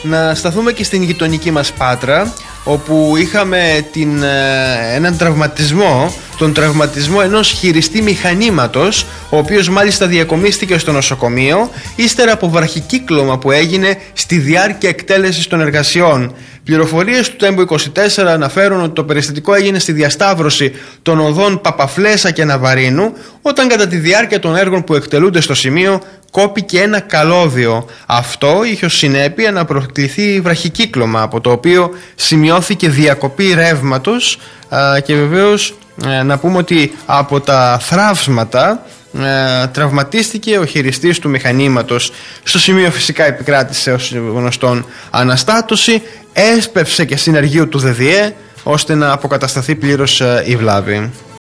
Να σταθούμε και στην γειτονική μας Πάτρα, όπου είχαμε έναν τραυματισμό, τον τραυματισμό ενός χειριστή μηχανήματος, ο οποίος μάλιστα διακομίστηκε στο νοσοκομείο ύστερα από βραχικύκλωμα που έγινε στη διάρκεια εκτέλεσης των εργασιών. Πληροφορίες του Τέμπο 24 αναφέρουν ότι το περιστατικό έγινε στη διασταύρωση των οδών Παπαφλέσσα και Ναβαρίνου, όταν κατά τη διάρκεια των έργων που εκτελούνται στο σημείο κόπηκε ένα καλώδιο. Αυτό είχε ως συνέπεια να προκληθεί βραχικύκλωμα, από το οποίο σημειώθηκε διακοπή ρεύματος και βεβαίως να πούμε ότι από τα θραύσματα τραυματίστηκε ο χειριστής του μηχανήματος. Στο σημείο φυσικά επικράτησε ως γνωστόν αναστάτωση, έσπευσε και συνεργείο του ΔΔΕ ώστε να αποκατασταθεί πλήρως η βλάβη.